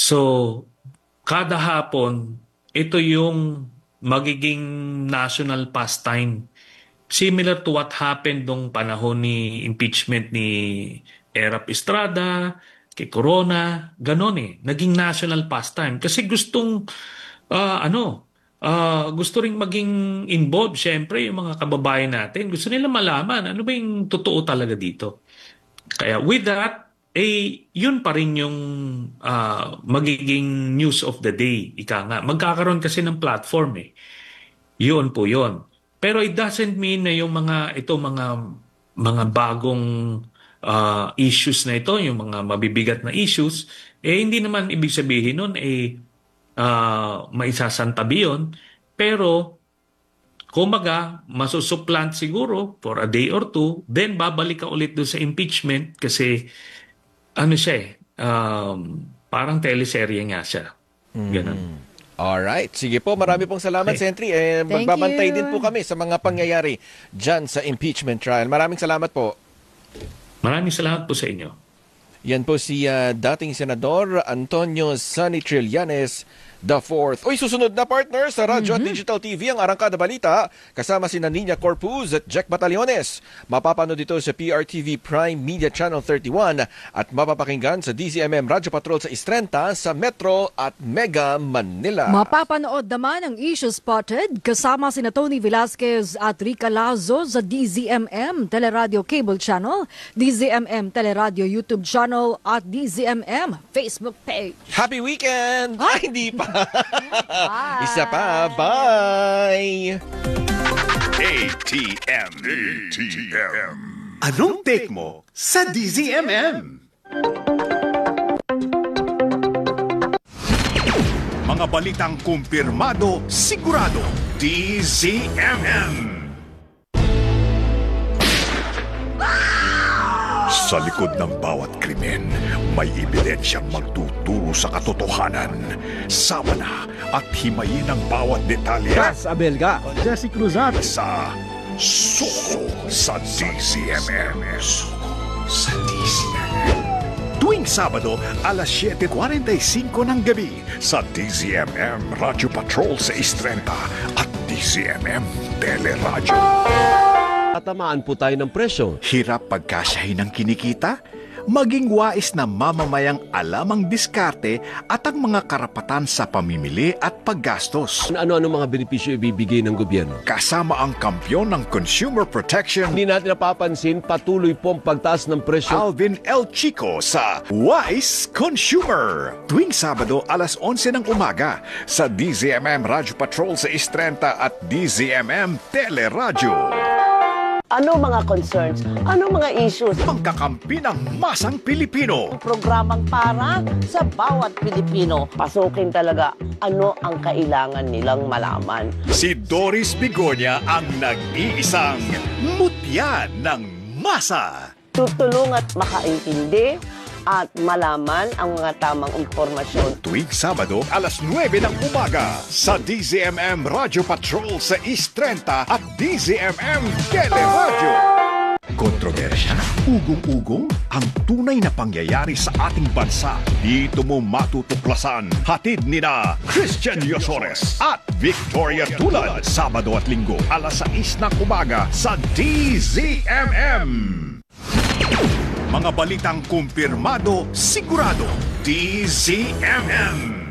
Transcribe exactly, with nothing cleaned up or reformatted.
So, kada hapon, ito yung magiging national pastime. Similar to what happened nung panahon ni impeachment ni Erap Estrada, kay Corona, ganon eh. Naging national pastime. Kasi gustong, ah, ano, ah, gusto ring maging involved, syempre, yung mga kababayan natin. Gusto nila malaman, ano ba yung totoo talaga dito? Kaya with that, eh, yun pa rin yung ah, magiging news of the day. Ika nga, magkakaroon kasi ng platform eh. Yun po yun. Pero it doesn't mean na yung mga, ito mga, mga bagong ah, issues na ito, yung mga mabibigat na issues, eh hindi naman ibig sabihin nun, eh, ah, maisasantabi yun. Pero, kumaga, masusuplant siguro for a day or two, then babalik ka ulit doon sa impeachment kasi ano siya eh, um, parang teleserye nga siya. Ganun. Alright. Sige po, marami pong salamat, Okay. Sentry. Eh, Thank magbabantay you. din po kami sa mga pangyayari dyan sa impeachment trial. Maraming salamat po. Maraming salamat po sa inyo. Yan po si ah, dating Senador Antonio Sonny Trillanes the fourth. Uy, susunod na partner sa Radyo at Digital T V ang Arangkada Balita kasama si Nina Corpuz at Jack Batallones. Mapapanood dito sa P R T V Prime Media Channel thirty-one at mapapakinggan sa D Z M M Radyo Patrol sa Istrenta sa Metro at Mega Manila. Mapapanood naman ang Issue Spotted kasama sina Tony Velasquez at Rica Lazo sa D Z M M Teleradio Cable Channel, D Z M M Teleradio YouTube Channel at D Z M M Facebook page. Happy weekend! Ay, hindi pa. Bye! Isa pa. Bye! A T M. A T M. Anong take mo sa D Z M M? Mga balitang kumpirmado, sigurado. D Z M M. Sa likod ng bawat krimen, may ebidensyang magtuturo sa katotohanan. Sama na at himayin ang bawat detalye Ras Abelga, Jesse Cruzat, sa Suko sa D Z M M. Suko sa D Z M M. Tuwing Sabado, alas siyete kuwarenta y singko ng gabi sa D Z M M Radio Patrol sa Istrenta at D Z M M Teleradyo. tatamaan po tayo ng presyo. Hirap pagkasyahin ng kinikita? Maging wais na mamamayang alam ang diskarte at ang mga karapatan sa pamimili at paggastos. Ano-ano mga benepisyo ibibigay ng gobyerno? Kasama ang kampyon ng Consumer Protection, Hindi natin napapansin, patuloy po ang pagtaas ng presyo. Alvin L. Chico sa Wise Consumer. Tuwing Sabado, alas onse ng umaga sa D Z M M Radio Patrol sa Istrenta at D Z M M Teleradyo. Ano mga concerns? Ano mga issues? Pangkakampi ng masang Pilipino. Programang para sa bawat Pilipino. Pasukin talaga ano ang kailangan nilang malaman. Si Doris Bigonya ang nag-iisang mutya ng masa. Tutulong at makaintindi at malaman ang mga tamang impormasyon. Tuwing Sabado, alas nuwebe ng umaga sa D Z M M Radio Patrol sa Istrenta at D Z M M Teleradyo. Kontrobersya, ugong-ugong, ang tunay na pangyayari sa ating bansa. Dito mo matutuklasan. Hatid ni na Christian Yosores at Victoria Tulad. Sabado at Linggo, alas sais ng umaga sa D Z M M. Mga balitang kumpirmado, sigurado. D Z M M.